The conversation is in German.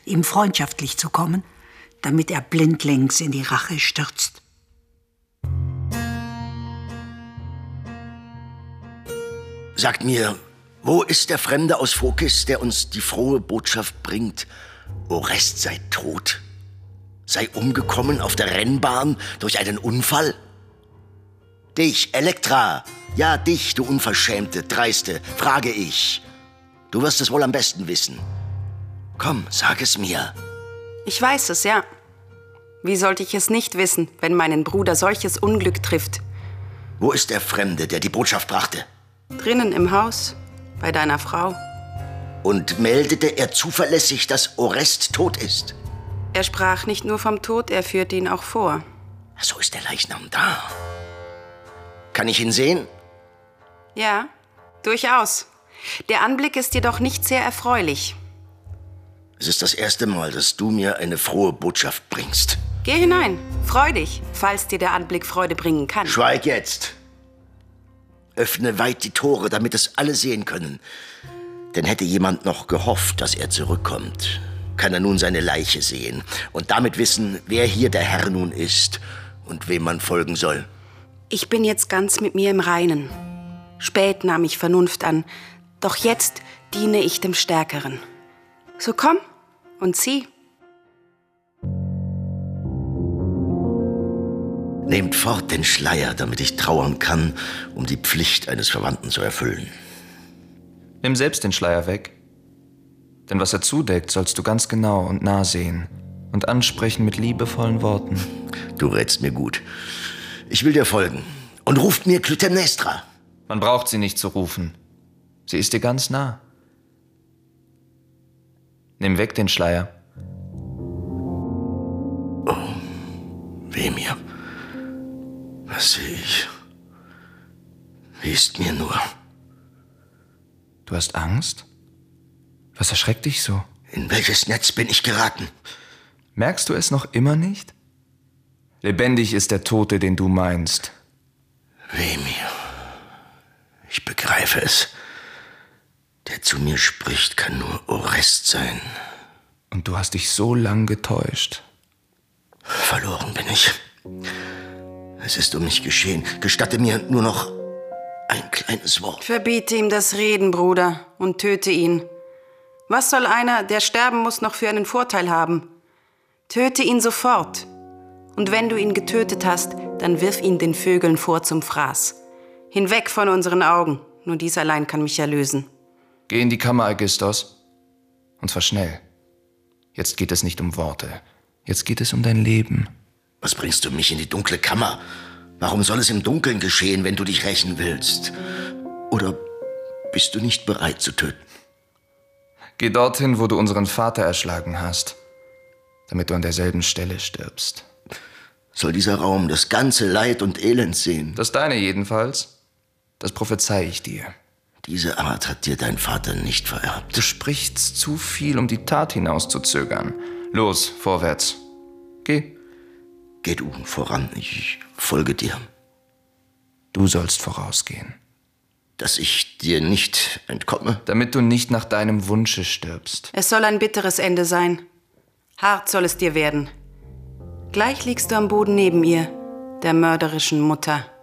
ihm freundschaftlich zu kommen, damit er blindlings in die Rache stürzt. Sagt mir, wo ist der Fremde aus Phokis, der uns die frohe Botschaft bringt? Orest sei tot, sei umgekommen auf der Rennbahn durch einen Unfall? Dich, Elektra, ja dich, du Unverschämte, Dreiste, frage ich. Du wirst es wohl am besten wissen. Komm, sag es mir. Ich weiß es, ja. Wie sollte ich es nicht wissen, wenn meinen Bruder solches Unglück trifft? Wo ist der Fremde, der die Botschaft brachte? Drinnen im Haus, bei deiner Frau. Und meldete er zuverlässig, dass Orest tot ist? Er sprach nicht nur vom Tod, er führte ihn auch vor. So ist der Leichnam da. Kann ich ihn sehen? Ja, durchaus. Der Anblick ist jedoch nicht sehr erfreulich. Es ist das erste Mal, dass du mir eine frohe Botschaft bringst. Geh hinein, freu dich, falls dir der Anblick Freude bringen kann. Schweig jetzt. Öffne weit die Tore, damit es alle sehen können. Denn hätte jemand noch gehofft, dass er zurückkommt, kann er nun seine Leiche sehen und damit wissen, wer hier der Herr nun ist und wem man folgen soll. Ich bin jetzt ganz mit mir im Reinen. Spät nahm ich Vernunft an, doch jetzt diene ich dem Stärkeren. So komm und sieh. Nehmt fort den Schleier, damit ich trauern kann, um die Pflicht eines Verwandten zu erfüllen. Nimm selbst den Schleier weg. Denn was er zudeckt, sollst du ganz genau und nah sehen und ansprechen mit liebevollen Worten. Du rätst mir gut. Ich will dir folgen. Und ruft mir Clytemnestra. Man braucht sie nicht zu rufen. Sie ist dir ganz nah. Nimm weg den Schleier. Oh, weh mir. Was sehe ich? Wie ist mir nur? Du hast Angst? Was erschreckt dich so? In welches Netz bin ich geraten? Merkst du es noch immer nicht? Lebendig ist der Tote, den du meinst. Weh mir. Ich begreife es. Der zu mir spricht, kann nur Orest sein. Und du hast dich so lang getäuscht. Verloren bin ich. Es ist um mich geschehen. Gestatte mir nur noch ein kleines Wort. Verbiete ihm das Reden, Bruder, und töte ihn. Was soll einer, der sterben muss, noch für einen Vorteil haben? Töte ihn sofort. Und wenn du ihn getötet hast, dann wirf ihn den Vögeln vor zum Fraß. Hinweg von unseren Augen. Nur dies allein kann mich erlösen. Geh in die Kammer, Aegisthos. Und zwar schnell. Jetzt geht es nicht um Worte. Jetzt geht es um dein Leben. Was bringst du mich in die dunkle Kammer? Warum soll es im Dunkeln geschehen, wenn du dich rächen willst? Oder bist du nicht bereit zu töten? Geh dorthin, wo du unseren Vater erschlagen hast, damit du an derselben Stelle stirbst. Soll dieser Raum das ganze Leid und Elend sehen? Das deine jedenfalls. Das prophezei ich dir. Diese Art hat dir dein Vater nicht vererbt. Du sprichst zu viel, um die Tat hinauszuzögern. Los, vorwärts. Geh. Geh du voran, ich folge dir. Du sollst vorausgehen. Dass ich dir nicht entkomme? Damit du nicht nach deinem Wunsche stirbst. Es soll ein bitteres Ende sein. Hart soll es dir werden. Gleich liegst du am Boden neben ihr, der mörderischen Mutter.